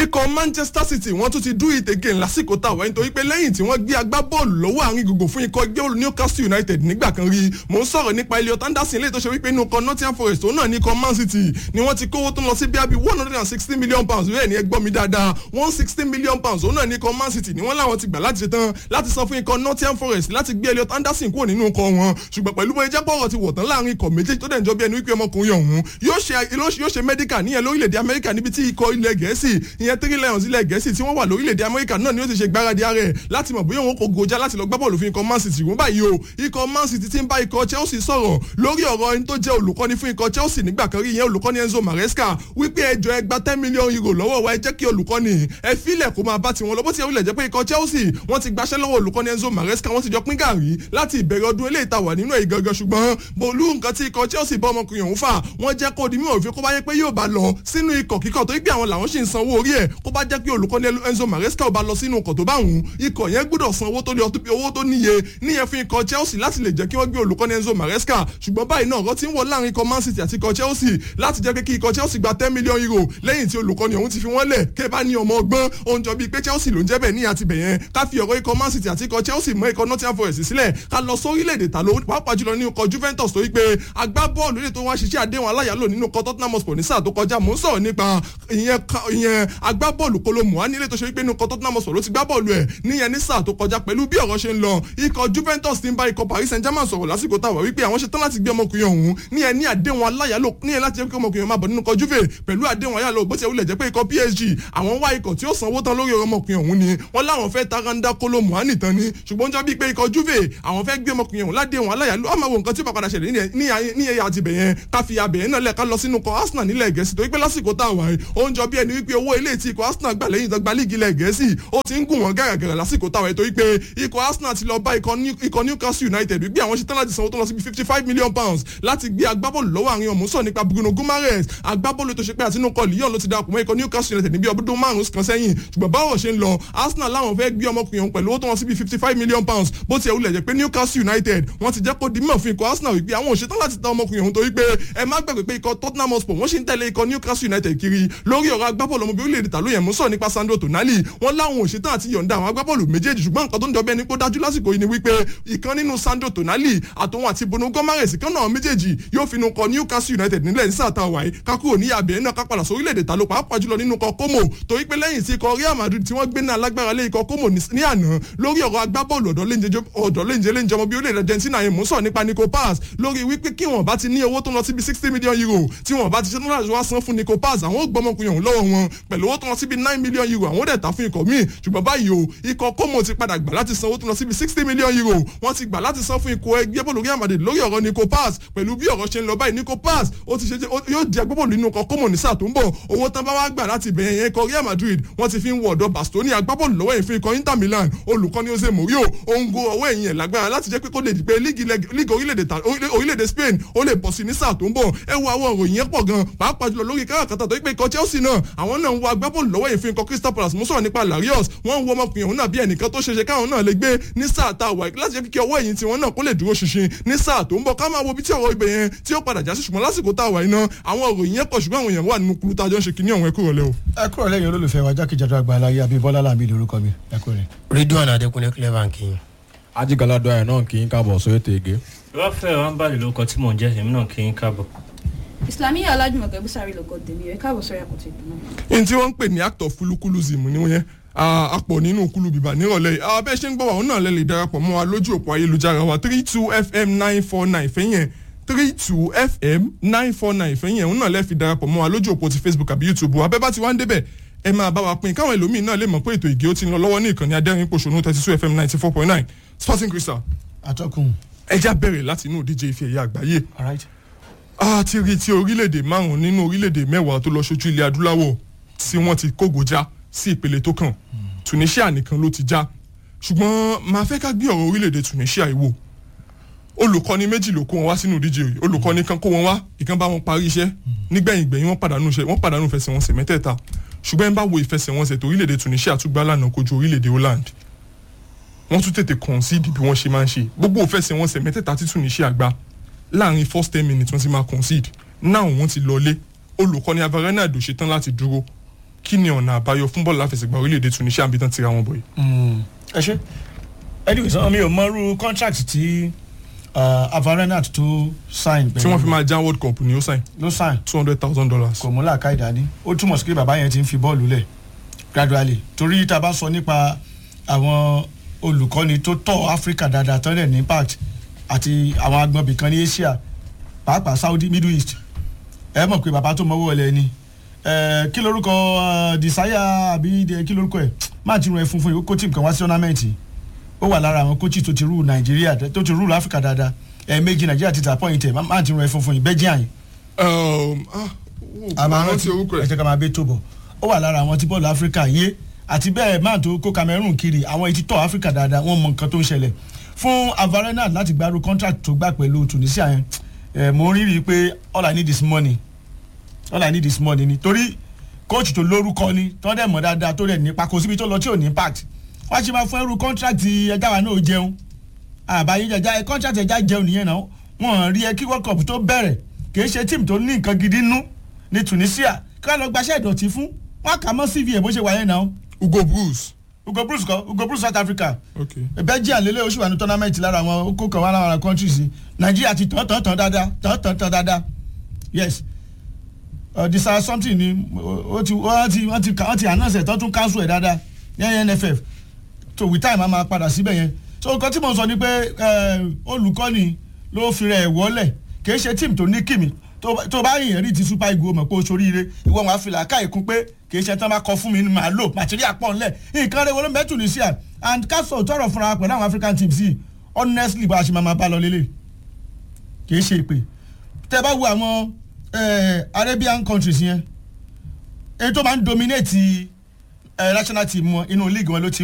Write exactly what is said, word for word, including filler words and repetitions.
ikọ̀ Manchester City wọ́n tún ti do it again lásìkò táwa nítorí pé lẹ́yìn tí wọ́n gbé agbábọ́ọ̀lù lọ́wọ́ àárín gbogbo fún ikọ̀ ẹgbẹ́ Newcastle United nígbà kan rí mò ń sọ̀rọ̀ nípa Elliot Anderson lẹ́yìn tó ṣe wípé inú ikọ̀ Nottingham Forest òun náà ní ikọ̀ Man City ni wọ́n ti kówó tó lọ sí bí i one hundred and sixty million pounds bẹ́ẹ̀ ni ẹ gbọ́ mi dáadáa one sixty million pounds òun náà ní ikọ̀ Man City ni wọ́n láwọn ti gbà láti ṣe tán láti san fún ikọ̀ Nottingham Forest láti gbé Elliot Anderson kúrò nínú ikọ̀ wọn ṣùgbọ́n pẹ̀lú bóyá jẹ́ pọ̀rọ̀ ti wọ̀ tán láàrin ikọ̀ méjèèjì tó dẹ̀ ń jọ bí ẹni wípé ọmọkùnrin ọ̀hún yóò ṣe yóò ṣe medical níyẹn lórílẹ̀‐èdè Amẹ́ríkà níbi tí ikọ̀ ilẹ̀ Gẹ̀ẹ́sì ìyẹn Three Lions ilẹ̀ Gẹ̀ẹ́sì tí wọ́n wà lórílẹ̀‐èdè Amẹ́ríkà náà ni ó ti ṣe gbáradì ara ẹ̀ láti mọ̀ bóyá òun kò gòjá láti lọ gbá bọ́ọ̀lù fún ikọ̀ Man City wọ́n báyìí o ikọ̀ Man City ti ń bá ikọ̀ Chelsea sọ̀rọ̀ lórí ọ̀rọ̀ ẹni tó jẹ́ olùkọ́ni fún ikọ̀ Chelsea nígbà kan rí ìyẹn olùkọ́ni Enzo Maresca wípé ẹjọ́ ẹ gba ten million euro lọ́wọ́ wa ẹ jẹ́ kí olùkọ́ni ẹ filẹ̀ kó máa bá tiwọn lọ bó ti wulẹ̀ jẹ́ pé ikọ̀ Chelsea wọ́n ti gbaṣẹ́ lọ́wọ́ olùkọ́ni Enzo Maresca wọ́n ti jọ pín gàrí láti ìbẹ̀rẹ̀ ọdún eléyìí tá wà nínú èyí gangan ṣùgbọ́n bolú nǹkan tí ikọ̀ Chelsea bọ́ ọmọkùnrin ọ̀hún fà wọ́n jẹ́ kó di mímọ̀ òfin kó bá yẹ pé yóò bá lọ sínú ikọ̀ kíkọ̀ tó gbé àwọn làwọn sì ń sanwó orí ẹ̀ kó bá jẹ́ pé olùkọ́ni Enzo Maresca ò bá lọ sínú ikọ̀ tó bá wùn ikọ̀ yẹn gbọ́dọ̀ san owó tó ní owó tó níye níyẹn fún ikọ̀ Chelsea láti lè jẹ́ kí wọ́n gbé olùkọ́ni Enzo Maresca ṣùgbọ́n báyìí náà ọ̀rọ̀ ti ń wọ láàrin ikọ̀ Man City àti ikọ̀ Chelsea láti jẹ́ pé kí ikọ̀ Chelsea gba ten million euro lẹ́yìn tí olùkọ́ni ọ̀hún ti fi wọ́n lẹ̀ kẹ́ bá ní ọmọ ọgbọ́n ohun jọ bíi pé Chelsea ló ń jẹ́ bẹ̀ ní àti bẹ̀yẹn ká fi ọ̀rọ̀ ikọ̀ Man City àti ikọ̀ Chelsea mọ́ ikọ̀ Nottingham Forest sílẹ̀ ká lọ sórílẹ̀-èdè ta ló pàápàá jùlọ ní ikọ̀ Juventus tó wípé agbábọ́ọ̀lù lè tó wá ṣiṣẹ́ àdéhùn aláyàlò nínú ikọ̀ Tottenham Hotspur ní sáà tó kọjá mò ń sọ̀rọ̀ nípa ìyẹn agbábọ́ọ̀lù Kolo Muani lè tó ṣe wípé inú ikọ̀ Tottenham Hotspur ló ti gbá bọ́ọ̀lù ẹ̀ níyẹn ní sáà tó kọjá pẹ̀lú bí ọ̀rọ̀ ṣe ń lọ ikọ̀ Juventus ti ń bá ikọ̀ Paris Saint-Germain sọ̀rọ̀ lásìkò táwa wípé àwọn ṣetán láti gbé ọmọkùnrin ọ̀hún níyẹn ní àdéhùn aláyàlò níyẹn láti jẹ́ pé ọmọkùnrin máa bọ̀ nínú ikọ̀ Juve pẹ̀lú àdéhùn aláyàlò bó ti wulẹ̀ jẹ́ pé ikọ̀ P S G àwọn wá ikọ̀ tí ó sanwó tán lórí ọmọkùnrin ọ̀hún ni wọ́n láwọn fẹ́ taranda Kolo Muani tán ni ṣùgbọ́n jọ bíi pé ikọ̀ Juve àwọn fẹ́ gbé ọmọkùnrin ọ̀hún ládéhùn aláyàlò àmọ́ wo nǹkan tí ó bá padà ṣẹlẹ̀ ní ẹ̀yà àti bẹ̀yẹn ká fi abẹ̀yẹn náà lẹ̀ ká lọ sínú ikọ̀ Arsenal nílẹ̀ Gẹ̀ẹ́sì torí pé lásìkò tá a wà yìí ó ń jọ bí ẹni wípé owó ilé tí ikọ̀ Arsenal gbà lẹ́yìn ìdọ́gba líìgì ilẹ̀ Gẹ̀ẹ́sì ó ti ń gùn wọ́n gàràgàrà lásìkò tá a wà yìí torí pé ikọ̀ Arsenal ti lọ bá ikọ̀ Newcastle United wípé àwọn ṣetán láti sanwó tó lọ sí fifty five million pounds láti gbé agbábọ́ọ̀lù lọ́wọ́ àárín ọ̀mú sọ nípa Bruno Guimaraes agbábọ́ọ̀lù tó ṣe pé àtinúkọ Lyon ló ti darapọ̀ mọ́ ikọ̀ Newcastle United níbi ọdún márùn-ún kan sẹ́yìn ṣùgbọ́n báwo ṣe ń lọ Arsenal láwọn fẹ́ gbé ọmọkùnrin ọ̀hún pẹ̀lú owó tó wọn sí bí fifty five million pounds bó ti ẹ̀ wulẹ̀ jẹ́ pé Newcastle United wọ́n ti jẹ́ kó di mọ̀ fún ikọ̀ Arsenal wípé àwọn òṣètán láti ta ọmọkùnrin ọ̀hún torí pé ẹ má gbàgbé pé ikọ̀ Tottenham Hotspur wọ́n sì ń tẹ̀lé ikọ̀ Newcastle United kiri lórí ọ̀rọ̀ agbábọ́ọ̀lù ọmọ orílẹ̀-èdè tàló yẹn mú sọ nípa Sandro Tonali wọ́n láwọn òṣètán àti yọ̀ǹda àwọn agbábọ́ọ̀lù méjèèjì ṣùgbọ́n nǹkan tó ń jọbẹ́ ni kó dájú lásìkò yìí ni wípé ìkan nínú Sandro Tonali àtòun àti Bruno Guimaraes kan náà méjèèjì yóò finú kọ Newcastle United nílẹ̀ ní sáà tá a wà yìí kákúrò ní abẹ́ náà ká padà sórílẹ̀-èdè tàló pàápàá jùlọ nínú ikọ̀ Como torí pé lẹ́yìn tí ikọ̀ Real Madrid tí wọ́n gbé náà lágbára lé ikọ̀ Como ní àná lórí ọ̀rọ̀ agbábọ́ọ̀lù ọ̀dọ́ léńjẹ léńjẹ ọmọ bíi orílẹ̀-èdè Argentina yẹn mú sọ nípa Nico Paz lórí wípé kí wọ́n bá ti ní owó tó lọ síbi sixty million euro tí wọ́n bá ti ṣe náà wá san fún Nico Paz àwọn ò gbọ́mọkùnrin ọ̀hún lọ́wọ́ wọn pẹ̀lú owó tó lọ síbi nine million euro àwọn ò dẹ̀ ta fún ikọ̀ míì ṣùgbọ́n báyìí o ikọ̀ Como ti padà gbà láti san owó tó lọ síbi sixty million euro wọ́n ti gbà láti san fún ikọ̀ ẹgbẹ́ bọ́ọ̀lù Real Madrid lórí ọ̀rọ̀ Nico Paz pẹ̀lú bí ọ̀rọ̀ ṣe ń lọ báyìí Nico Paz ó ti ṣe yóò di agbábọ́ọ̀lù nínú ikọ̀ Como ní sáà tó ń bọ̀ owó tán bá wá gbà láti bẹ̀yẹn yẹn ikọ̀ Real Madrid wọ́n ti fi ń wọ ọ̀dọ̀ Bastoni agbábọ́ọ̀lù lọ́wọ́ yẹn fún ikọ̀ Inter Milan olùkọ́ni Jose Mourinho ó ń go ọwọ́ ẹ̀yìn ẹ̀ lágbára láti jẹ́ pé kó lè di pé líìgì orílẹ̀-èdè Spain ó lè bọ̀ sí ní sáà tó ń bọ̀ ẹ wo àwọn òròyìn yẹn pọ̀ gan pàápàá jùlọ lórí káràkátà tó pé ikọ̀ Chelsea náà àwọn náà ń wo agbábọ́ọ̀lù lọ́wọ́ yẹn fún ikọ̀ Crystal Palace mo sọ̀rọ̀ nípa Larios wọ́n ń wo ọmọkùnrin ọ̀hún náà bí ẹnìkan tó ṣeṣe káwọn náà lè gbé ní sáà tá a wà láti jẹ́ kí ọwọ́ ẹ̀yìn tiwọn náà kó lè dúró ṣinṣin ní sáà tó ń bọ̀ ká máa wo bí tí ọ̀rọ̀ ibẹ̀ yẹn tí ó padà já sí ṣùgbọ́n lásìkò tá a wà iná àwọn òròyìn yẹn pọ̀ ṣùgbọ́n àwọn èèyàn wà nínú kúrú tá a jọ ń ṣe kíní ọ̀hún ẹ kúrò lẹ́ o. ẹ kúrò lẹ́yìn olólùfẹ́ wa jákèjádò àgbáláyé Abímbọ́lá Lámì lórúkọ mi ẹ kúrò rẹ̀. Ridwan Adékúnlé Clever kì í. ajigalado ayọ̀ náà kì í káàbọ̀ sóyè tègé. Rafael Ambali ló kọ tí mò ń jẹ́ èmi náà kì í káàbọ̀. Islamiyah Ọlájùmọ̀kẹ́ Búsárì ló kọ tèmi ẹ káàbọ̀ sórí àkótó ìdùnnú. n tí wọ́n ń pè ní actor fulukuluzimu ni wọ́n yẹn àpọ̀ nínú kulu bíbá nírọ̀lẹ́ yìí abẹ́ ṣe ń gbọ́ wa òun náà lè lè darapọ̀ mọ́ wa lójú òpó ayélujára wa three two f m nine four nine fẹ́yẹn three two f m nine four nine fẹ́yẹn òun náà lè fi darapọ̀ mọ́ wa lójú òpó ti Facebook àbí YouTube abẹ́ bá ti wá ń débẹ̀ ẹ máa bá wa pín káwọn ẹlòmíín náà lè mọ̀ pé ètò ìgé ó ti ń lọ lọ́wọ́ ní ìkànnì adẹ́rìn-pòṣónú thirty two f m ninety four point nine Sporting Crystal. atọ́kùn. ẹja bẹ̀rẹ̀ láti inú ìdíje ife ẹ̀yà àgbáyé. a ti rí ti orílẹ̀-èdè márùn-ún nínú orílẹ̀-èdè mẹ́wàá tó lọ ṣojú ilẹ̀ adúláwọ̀ tí wọ́n ti kógo já sí ìpele tó kàn Tunisia nìkan ló ti já ṣùgbọ́n máa fẹ́ ká gbé ọ̀rọ̀ orílẹ̀-èdè Tunisia yìí wò olùkọ́ni méjì ló kó wọn wá sínú ìdíje yìí olùkọ́ni kan kó wọn wá ìkan bá wọn parí iṣẹ́ nígbẹ̀yìn gbẹ̀yìn wọ́n pàdánù iṣẹ́ wọ́n pàdánù ìfẹsẹ̀wọnsẹ̀ mẹ́tẹ̀ẹ̀ta ṣùgbọ́n ẹ bá wo ìfẹsẹ̀wọnsẹ̀ tó orílẹ̀-èdè Tunisia tún gbá lánàá kojú orílẹ̀-èdè Holland wọ́n tún tètè concede bí wọ́n ṣe máa ń ṣe gbogbo ìfẹsẹ̀wọnsẹ̀ mẹ́tẹ̀ẹ̀ta tí Tunisia gbá láàrin first ten minutes wọ́n ti máa concede náà wọ́n ti lọlé olùkọ́ni Avarena àdó ṣetán láti dúró kí ni ọ̀nà àbáyọ fún bọ́ọ̀lù láfẹsẹ̀gbá orílẹ̀-èdè Tunisia àbí tán ti ra wọn bọ̀ yìí. ẹ ṣe anyway sọ mi ò mọrú contract tí Avarenat tó sign tí wọ́n fi máa já world cup ni ó sign ló sign two hundred thousand dollars. kò mú làákà ìdání ó túmọ̀ sí pé bàbá yẹn ti ń fi bọ́ọ̀lù lẹ̀ gradually torí tá a bá sọ nípa àwọn olùkọ́ni tó tọ́ Africa dáadáa tán lẹ̀ ní impact àti àwọn agbọ̀nbì kan ní Asia pàápàá Saudi Middle East ẹ mọ̀ pé bàbá tó mọ́wọ́ ọ̀lẹ́ ni kí lorúkọ Desire àbí kí lorúkọ ẹ̀ máa ti rún ẹ funfun yìí ó kó tíìmù kan wá sí tournament ó wà lára àwọn coaches tó ti rú Nàìjíríà tó ti rú Africa dáadáa ẹ̀ méjì Nàìjíríà ti disappoint ẹ̀ máa ti rún ẹ funfun yìí Belgium yìí. àmọ́ àwọn ti orúkọ ẹ̀ ẹ̀ jẹ́ ká máa bẹ́ tó bọ̀ ó wà lára àwọn tí bọ́ọ̀lù Africa yé àti bẹ́ẹ̀ máa tó kó Cameroon kiri àwọn etí tọ́ Africa dáadáa wọ́n mọ nǹkan tó ń ṣẹlẹ̀ fún Avarenat láti gbárù contract tó gbà pẹ̀lú Tunisia yẹn ẹ̀ mo rí rí i pé all I need is money all I need is money ni torí coach tó lórúkọ ni tó dẹ̀ mọ̀ dáadáa tó dẹ̀ nípa kò síbi tó lọ tí ò ní impact wọ́n ti máa fún ẹrú contract ẹja wa náà jẹun àbáyé jẹjá contract ẹja jẹun nìyẹn náà wọ́n rí ẹ kí World Cup tó bẹ̀rẹ̀ kì í ṣe team tó ní nǹkan gidi nú ní Tunisia kí wọ́n lọ gbaṣẹ́ ìdọ̀tí fún wọ́n kà mọ́ C V ẹ̀ bó ṣe wáyé náà. Hugo Bruce Hugo Bruce kọ Hugo Bruce South Africa okay. Belgium lélẹ̀ oṣù wà ní tournament lára àwọn okó kan wà lára countries Nàìjíríà ti tán tán tán dáadáa tán tán tán dáadáa yes uh, Desire something ni ó ti wọ́n ti wọ́n ti wọ́n ti announce ẹ̀ tán tún cancel ẹ̀ dáadáa yẹn N F F so with time a máa padà síbẹ̀ yẹn so nǹkan tí mo sọ ni pé olùkọ́ni ló fi rẹ̀ wọlé kì í ṣe team tó ní kìmí tó bá yìnyín rí ti Super Eagles mọ̀ pé o ṣoríire ìwọ wọn á fi làákà ìkún pé kì í ṣe tán bá kọ fún mi ní màá lò material pọ̀ ńlẹ̀ nǹkan rẹ̀ wọlé mẹ́tù ní sí à and castle tọrọ fúnra pẹ̀lú àwọn African teams yìí honestly bá a ṣe máa máa bá lọ lélẹ̀ kì í ṣe ìpè tẹ bá wo àwọn Arabian countries yẹn èyí tó máa ń dominate national team wọn inú league wọn ló ti